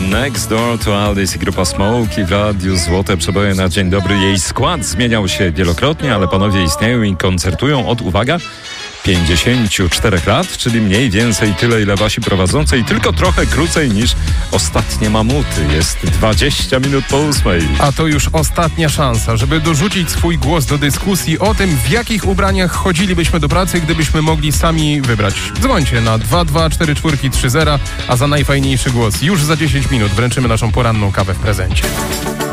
Next Door to Aldis i grupa Smoke w Radiu Złote Przeboje na dzień dobry. Jej skład zmieniał się wielokrotnie, ale panowie istnieją i koncertują od, uwaga, 54 lat, czyli mniej więcej tyle, ile wasi prowadzącej, tylko trochę krócej niż ostatnie mamuty. Jest 20 minut po 8. A to już ostatnia szansa, żeby dorzucić swój głos do dyskusji o tym, w jakich ubraniach chodzilibyśmy do pracy, gdybyśmy mogli sami wybrać. Dzwońcie na 224430, a za najfajniejszy głos już za 10 minut wręczymy naszą poranną kawę w prezencie.